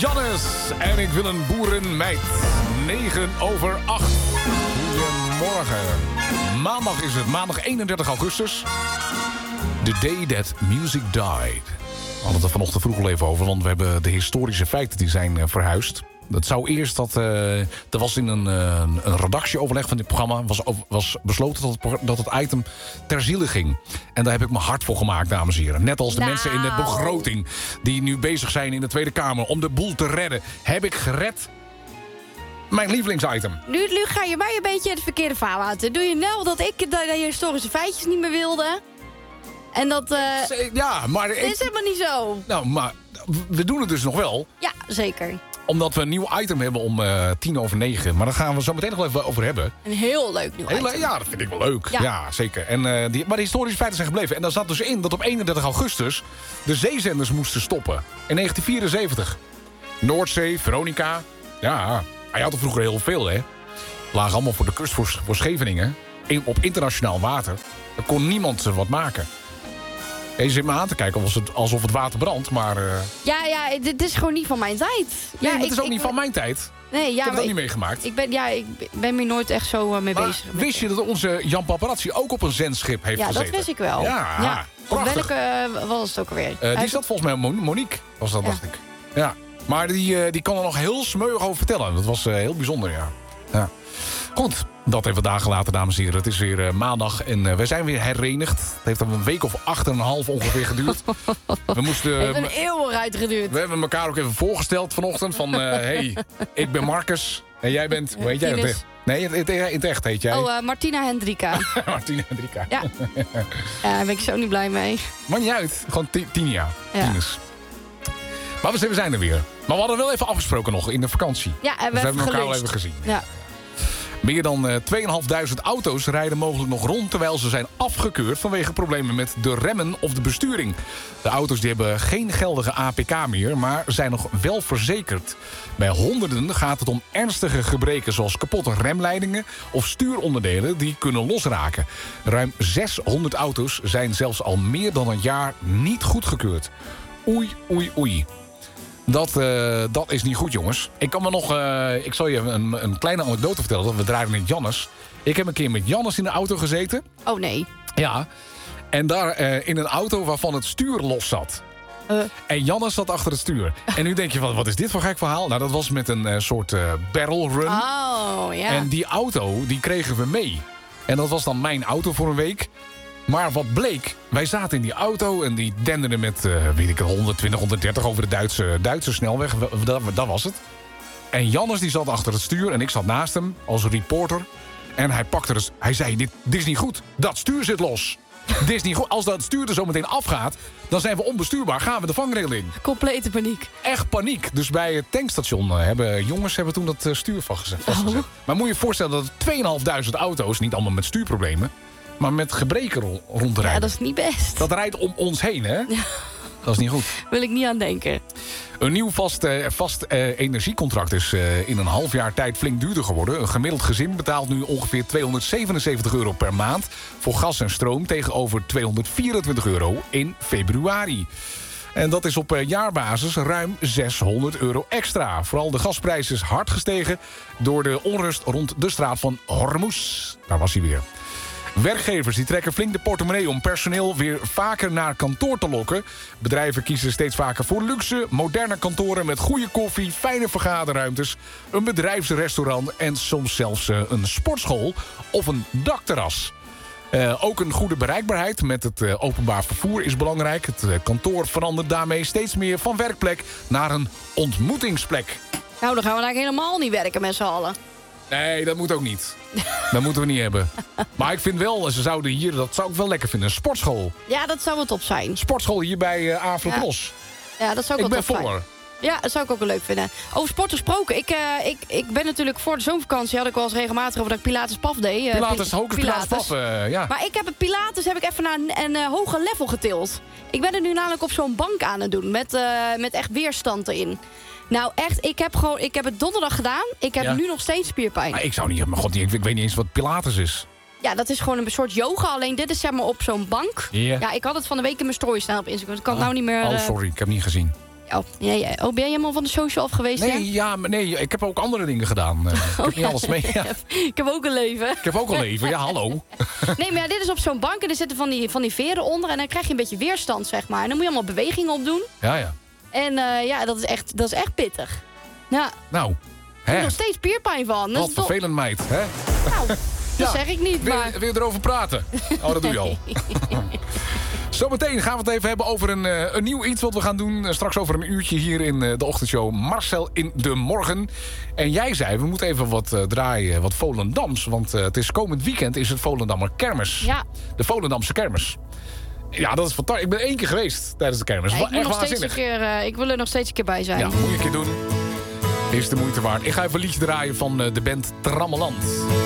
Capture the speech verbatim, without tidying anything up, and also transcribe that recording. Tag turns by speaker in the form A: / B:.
A: Jannes en ik wil een boerenmeid. negen over acht. Goedemorgen. Maandag is het, maandag eenendertig augustus. The day that music died. We hadden het er vanochtend vroeg al even over, want we hebben de historische feiten die zijn uh, verhuisd. Dat zou eerst dat... Uh, er was in een, uh, een redactieoverleg van dit programma... was, was besloten dat het, dat het item ter ziele ging. En daar heb ik mijn hart voor gemaakt, dames en heren. Net als de
B: nou.
A: mensen in de begroting... die nu bezig zijn in de Tweede Kamer om de boel te redden... heb ik gered mijn lievelingsitem.
B: Nu, nu ga je mij een beetje het verkeerde verhaal laten. Doe je nou dat ik de, de historische feitjes niet meer wilde? En dat... Uh,
A: ja, maar...
B: Dat is helemaal niet zo.
A: Nou, maar we doen het dus nog wel.
B: Ja, zeker.
A: Omdat we een nieuw item hebben om uh, tien over negen. Maar daar gaan we zo meteen nog wel even over hebben.
B: Een heel leuk nieuw
A: heel,
B: item.
A: Ja, dat vind ik wel leuk. Ja,
B: ja
A: zeker. En, uh, die, maar de historische feiten zijn gebleven. En daar zat dus in dat op eenendertig augustus... de zeezenders moesten stoppen. In negentien vierenzeventig. Noordzee, Veronica. Ja, hij had er vroeger heel veel, hè. Lagen allemaal voor de kust voor, voor Scheveningen. In, op internationaal water. Er kon niemand wat maken. Je zit me aan te kijken alsof het, alsof het water brandt, maar... Uh...
B: Ja, ja, dit is gewoon niet van mijn tijd.
A: Nee,
B: ja,
A: dat
B: ik,
A: is ook
B: ik,
A: niet
B: ik,
A: van mijn tijd.
B: Nee, ja,
A: ik heb het ook
B: ik,
A: niet meegemaakt.
B: Ik ben, ja, ik ben me nooit echt zo uh, mee
A: maar
B: bezig.
A: Wist je dat onze Jan Paparazzi ook op een zendschip heeft
B: ja,
A: gezeten?
B: Ja, dat wist ik wel.
A: Ja,
B: ja. Op
A: prachtig.
B: welke uh, was het ook alweer?
A: Uh, die zat volgens mij Mon- Monique, was dat, ja. dacht ik. Ja. Maar die, uh, die kan er nog heel smeuig over vertellen. Dat was uh, heel bijzonder, ja. ja. Goed, dat even dagen later, dames en heren. Het is weer uh, maandag en uh, wij zijn weer herenigd. Het heeft een week of acht en een half ongeveer geduurd. We moesten...
B: Het heeft een eeuwig uitgeduurd.
A: We hebben elkaar ook even voorgesteld vanochtend. Van, uh, hey, ik ben Marcus. En jij bent... Hoe heet jij?
B: Ines.
A: Nee, in het, in het echt heet jij.
B: Oh, uh, Martina Hendrika.
A: Martina Hendrika.
B: Ja. Ja, daar ben ik zo niet blij mee.
A: Maar niet uit. Gewoon Tinia.
B: Ja.
A: Tines. Maar we zijn er weer. Maar we hadden wel even afgesproken nog in de vakantie.
B: Ja, en we,
A: dus we hebben elkaar
B: geluncht.
A: al even gezien.
B: Ja.
A: Meer dan uh, tweeduizend vijfhonderd auto's rijden mogelijk nog rond... terwijl ze zijn afgekeurd vanwege problemen met de remmen of de besturing. De auto's die hebben geen geldige A P K meer... maar zijn nog wel verzekerd. Bij honderden gaat het om ernstige gebreken... zoals kapotte remleidingen of stuuronderdelen die kunnen losraken. Ruim zeshonderd auto's zijn zelfs al meer dan een jaar niet goedgekeurd. Oei, oei, oei. Dat, uh, dat is niet goed, jongens. Ik kan me nog... Uh, ik zal je een, een kleine anekdote vertellen. Dat we draaien met Jannes. Ik heb een keer met Jannes in de auto gezeten.
B: Oh, nee.
A: Ja. En daar uh, in een auto waarvan het stuur los zat. Uh. En Jannes zat achter het stuur. En nu denk je, wat, wat is dit voor gek verhaal? Nou, dat was met een uh, soort uh, barrel run.
B: Oh, ja.
A: En die auto, die kregen we mee. En dat was dan mijn auto voor een week. Maar wat bleek, wij zaten in die auto en die denderde met, uh, weet ik, honderdtwintig, honderddertig over de Duitse, Duitse snelweg. Dat, dat was het. En Jannes die zat achter het stuur en ik zat naast hem als reporter. En hij pakte het, hij zei, dit, dit is niet goed. Dat stuur zit los. Dit is niet goed. Als dat stuur er zo meteen afgaat, dan zijn we onbestuurbaar. Gaan we de vangrail in.
B: Complete paniek.
A: Echt paniek. Dus bij het tankstation uh, hebben jongens hebben toen dat uh, stuur vastgezet. vastgezet. Oh. Maar moet je je voorstellen dat tweeduizend vijfhonderd auto's, niet allemaal met stuurproblemen... maar met gebreken rondrijden.
B: Ja, dat is niet best.
A: Dat rijdt om ons heen, hè? Ja. Dat is niet goed.
B: Wil ik niet aan denken.
A: Een nieuw vast, uh, vast uh, energiecontract is uh, in een half jaar tijd flink duurder geworden. Een gemiddeld gezin betaalt nu ongeveer tweehonderdzevenenzeventig euro per maand... voor gas en stroom tegenover tweehonderdvierentwintig euro in februari. En dat is op uh, jaarbasis ruim zeshonderd euro extra. Vooral de gasprijs is hard gestegen door de onrust rond de straat van Hormuz. Daar was hij weer. Werkgevers die trekken flink de portemonnee om personeel weer vaker naar kantoor te lokken. Bedrijven kiezen steeds vaker voor luxe, moderne kantoren met goede koffie, fijne vergaderruimtes, een bedrijfsrestaurant en soms zelfs uh, een sportschool of een dakterras. Uh, ook een goede bereikbaarheid met het uh, openbaar vervoer is belangrijk. Het uh, kantoor verandert daarmee steeds meer van werkplek naar een ontmoetingsplek.
B: Nou, dan gaan we eigenlijk helemaal niet werken met z'n allen.
A: Nee, dat moet ook niet. Dat moeten we niet hebben. Maar ik vind wel, ze zouden hier, dat zou ik wel lekker vinden, een sportschool.
B: Ja, dat zou wel top zijn.
A: Sportschool hier bij uh, Aaflo-Tros.
B: Ja. ja, dat zou ik,
A: ik
B: wel
A: ben
B: top
A: voor.
B: zijn. Ja, dat zou ik ook wel leuk vinden. Over sport gesproken. Ik, uh, ik, ik ben natuurlijk voor de zomervakantie... had ik wel eens regelmatig over dat ik Pilates Paf deed. Uh,
A: Pilates, hoge Pilates Paf, uh, ja.
B: Maar ik heb het Pilates heb ik even naar een, een uh, hoger level getild. Ik ben er nu namelijk op zo'n bank aan het doen. Met, uh, met echt weerstand erin. Nou echt, ik heb, gewoon, ik heb het donderdag gedaan. Ik heb ja. nu nog steeds spierpijn.
A: Maar ik zou niet, maar god, ik, ik weet niet eens wat Pilates is.
B: Ja, dat is gewoon een soort yoga. Alleen dit is zeg maar op zo'n bank.
A: Yeah.
B: Ja, ik had het van de week in mijn story staan op Instagram. Ik kan het nou niet meer...
A: Oh,
B: uh...
A: sorry, ik heb niet gezien.
B: Oh, ja, ja. oh, ben jij helemaal van de social af geweest?
A: Nee,
B: hè?
A: ja, maar nee, ik heb ook andere dingen gedaan. Uh, ik heb
B: oh,
A: niet alles mee. Ja.
B: Ik heb ook een leven.
A: Ik heb ook een leven, ja, hallo.
B: Nee, maar ja, dit is op zo'n bank en er zitten van die, van die veren onder... en dan krijg je een beetje weerstand, zeg maar. En dan moet je allemaal bewegingen op doen.
A: Ja, ja.
B: En uh, ja, dat is, echt, dat is echt pittig. Ja.
A: Nou,
B: Ik heb er nog steeds spierpijn van.
A: Wat vervelend, meid, hè?
B: Nou, dat ja. zeg ik niet,
A: wil,
B: maar...
A: Wil je erover praten? Oh, dat doe je al. Zometeen gaan we het even hebben over een, uh, een nieuw iets wat we gaan doen. Uh, straks over een uurtje hier in uh, de ochtendshow Marcel in de Morgen. En jij zei, we moeten even wat uh, draaien, wat Volendams. Want uh, het is komend weekend is het Volendammer Kermis.
B: Ja.
A: De Volendamse Kermis. Ja, dat is fantastisch. Ik ben één keer geweest tijdens de kermis.
B: Ja, ik,
A: echt
B: nog steeds
A: waanzinnig.
B: een keer, uh, ik wil er nog steeds een keer bij zijn.
A: Ja, moet je een keer doen. Is de moeite waard. Ik ga even een liedje draaien van uh, de band Trammeland.